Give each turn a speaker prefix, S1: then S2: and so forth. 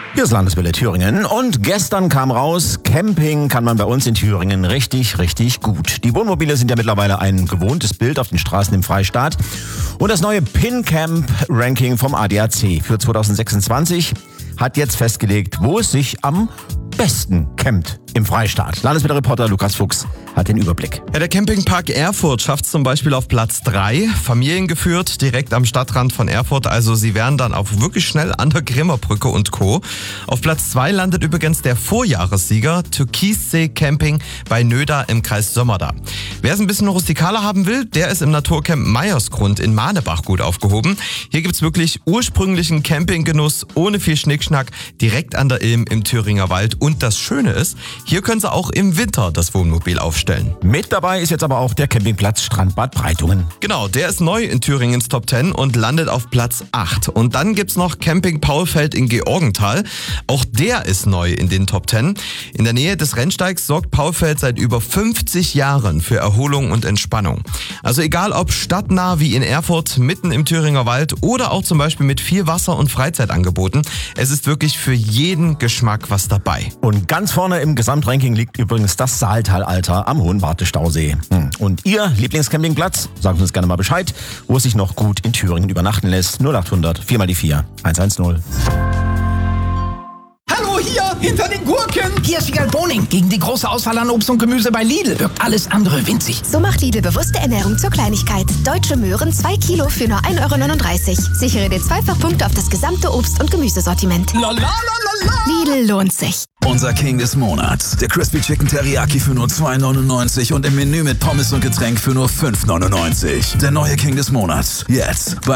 S1: Hier ist Landeswelle Thüringen und gestern kam raus, Camping kann man bei uns in Thüringen richtig, richtig gut. Die Wohnmobile sind ja mittlerweile ein gewohntes Bild auf den Straßen im Freistaat. Und das neue PinCamp-Ranking vom ADAC für 2026 hat jetzt festgelegt, wo es sich am besten campt im Freistaat. Landeswelle-Reporter Lukas Fuchs hat den Überblick.
S2: Ja, der Campingpark Erfurt schafft es zum Beispiel auf Platz 3, familiengeführt, direkt am Stadtrand von Erfurt, also sie wären dann auch wirklich schnell an der Grimmerbrücke und Co. Auf Platz 2 landet übrigens der Vorjahressieger Türkissee Camping bei Nöda im Kreis Sömmerda. Wer es ein bisschen rustikaler haben will, der ist im Naturcamp Meiersgrund in Manebach gut aufgehoben. Hier gibt's wirklich ursprünglichen Campinggenuss ohne viel Schnickschnack, direkt an der Ilm im Thüringer Wald. Und das Schöne ist, hier können Sie auch im Winter das Wohnmobil aufstellen.
S1: Mit dabei ist jetzt aber auch der Campingplatz Strandbad Breitungen.
S2: Genau, der ist neu in Thüringens Top 10 und landet auf Platz 8. Und dann gibt's noch Camping Paulfeld in Georgenthal. Auch der ist neu in den Top 10. In der Nähe des Rennsteigs sorgt Paulfeld seit über 50 Jahren für Erholung und Entspannung. Also egal ob stadtnah wie in Erfurt, mitten im Thüringer Wald oder auch zum Beispiel mit viel Wasser- und Freizeitangeboten. Es ist wirklich für jeden Geschmack was dabei.
S1: Und ganz vorne im Gesamtranking liegt übrigens das Saaltalalter am Hohen Wartestausee. Und Ihr Lieblingscampingplatz? Sagen Sie uns gerne mal Bescheid, wo es sich noch gut in Thüringen übernachten lässt. 0800 4x4 110.
S3: Hallo, hier, hinter den Gurken. Hier ist Igal Boning. Gegen die große Auswahl an Obst und Gemüse bei Lidl wirkt alles andere winzig.
S4: So macht Lidl bewusste Ernährung zur Kleinigkeit. Deutsche Möhren 2 Kilo für nur 1,39 €. Sichere dir Zweifachpunkte auf das gesamte Obst- und Gemüsesortiment.
S3: La la la la la.
S4: Lidl lohnt sich.
S5: Unser King des Monats. Der Crispy Chicken Teriyaki für nur 2,99 und im Menü mit Pommes und Getränk für nur 5,99. Der neue King des Monats. Jetzt bei